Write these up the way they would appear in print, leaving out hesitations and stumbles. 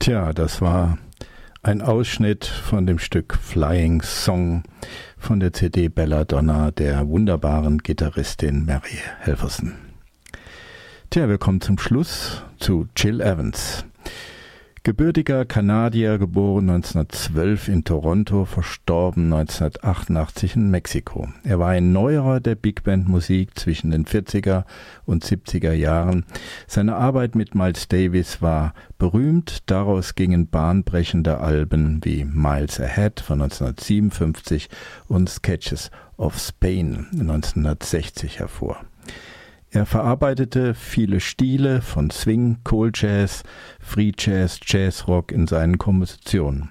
Tja, das war ein Ausschnitt von dem Stück Flying Song von der CD Belladonna der wunderbaren Gitarristin Mary Helferson. Tja, wir kommen zum Schluss zu Gil Evans. Gebürtiger Kanadier, geboren 1912 in Toronto, verstorben 1988 in Mexiko. Er war ein Neuerer der Big-Band-Musik zwischen den 40er und 70er Jahren. Seine Arbeit mit Miles Davis war berühmt. Daraus gingen bahnbrechende Alben wie Miles Ahead von 1957 und Sketches of Spain 1960 hervor. Er verarbeitete viele Stile von Swing, Cool Jazz, Free Jazz, Jazzrock in seinen Kompositionen.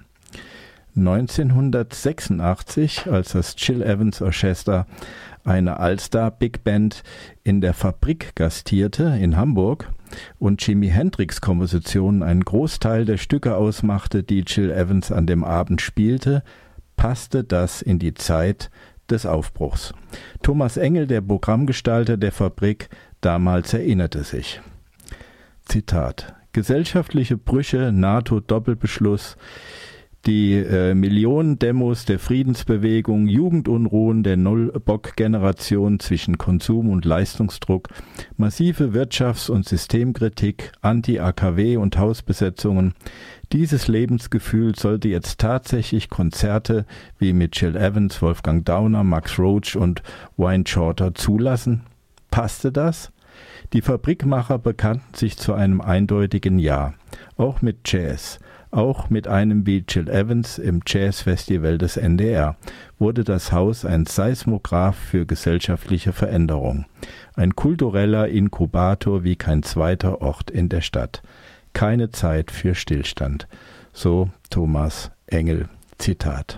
1986, als das Gil Evans Orchester, eine All-Star Big Band, in der Fabrik gastierte in Hamburg und Jimi Hendrix Kompositionen einen Großteil der Stücke ausmachte, die Gil Evans an dem Abend spielte, passte das in die Zeit des Aufbruchs. Thomas Engel, der Programmgestalter der Fabrik, damals erinnerte sich. Zitat: Gesellschaftliche Brüche, NATO-Doppelbeschluss, die Millionen Demos der Friedensbewegung, Jugendunruhen der Null-Bock-Generation zwischen Konsum und Leistungsdruck, massive Wirtschafts- und Systemkritik, Anti-AKW und Hausbesetzungen. Dieses Lebensgefühl sollte jetzt tatsächlich Konzerte wie mit Gil Evans, Wolfgang Dauner, Max Roach und Wayne Shorter zulassen? Passte das? Die Fabrikmacher bekannten sich zu einem eindeutigen Ja, auch mit Jazz. Auch mit einem wie Gil Evans im Jazzfestival des NDR wurde das Haus ein Seismograph für gesellschaftliche Veränderung. Ein kultureller Inkubator wie kein zweiter Ort in der Stadt. Keine Zeit für Stillstand. So Thomas Engel, Zitat.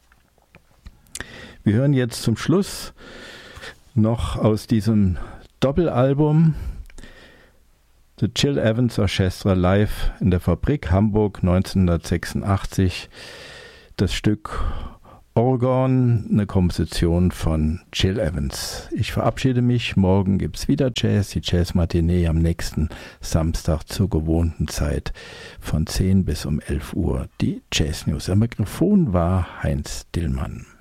Wir hören jetzt zum Schluss noch aus diesem Doppelalbum The Gil Evans Orchestra live in der Fabrik Hamburg 1986 das Stück Oregon, eine Komposition von Gil Evans. Ich verabschiede mich, morgen gibt's wieder Jazz, die Jazz-Matinee am nächsten Samstag zur gewohnten Zeit von 10 bis um 11 Uhr. Die Jazz News. Am Mikrofon war Heinz Dillmann.